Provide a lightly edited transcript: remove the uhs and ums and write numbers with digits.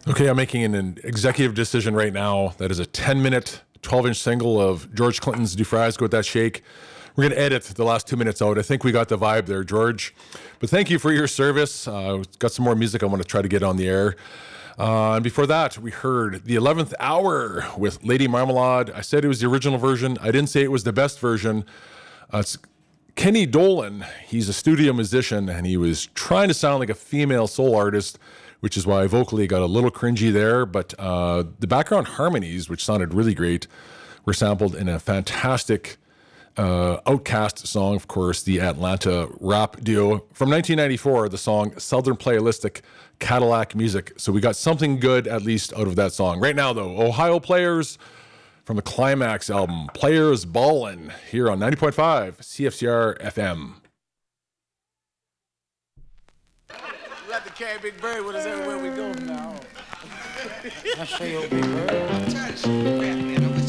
Okay, I'm making an executive decision right now. That is a 10-minute, 12-inch single of George Clinton's Do Fries Go With That Shake. We're going to edit the last 2 minutes out. I think we got the vibe there, George. But thank you for your service. Got some more music I want to try to get on the air. And before that, we heard The 11th Hour with Lady Marmalade. I said it was the original version. I didn't say it was the best version. It's Kenny Dolan. He's a studio musician, and he was trying to sound like a female soul artist, which is why vocally got a little cringy there. But the background harmonies, which sounded really great, were sampled in a fantastic Outkast song, of course, the Atlanta rap duo from 1994, the song Southern Playalistic Cadillac Music. So we got something good, at least, out of that song. Right now, though, Ohio Players from the Climax album, Players Ballin', here on 90.5 CFCR FM. Let the cat Big Bird with us everywhere we go now. I show you Big Bird.